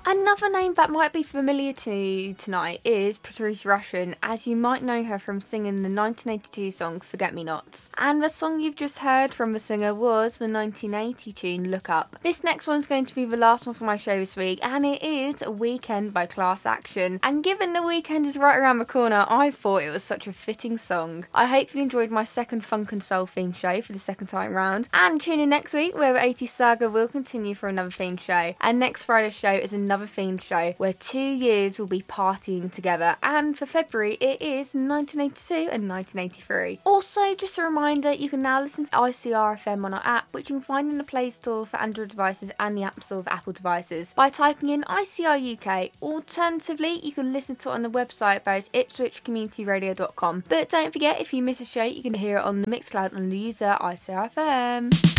Another name that might be familiar to you tonight is Patrice Rushen, as you might know her from singing the 1982 song Forget Me Nots. And the song you've just heard from the singer was the 1980 tune Look Up. This next one's going to be the last one for my show this week, and it is Weekend by Class Action. And given the weekend is right around the corner, I thought it was such a fitting song. I hope you enjoyed my second Funk and Soul themed show for the second time round, and tune in next week where the 80s saga will continue for another themed show. And next Friday's show is another themed show where 2 years will be partying together, and for February it is 1982 and 1983. Also, just a reminder, you can now listen to ICRFM on our app, which you can find in the Play Store for Android devices and the App Store for Apple devices by typing in ICR UK. Alternatively, you can listen to it on the website based ipswichcommunityradio.com. But don't forget, if you miss a show, you can hear it on the Mixcloud on the user ICRFM.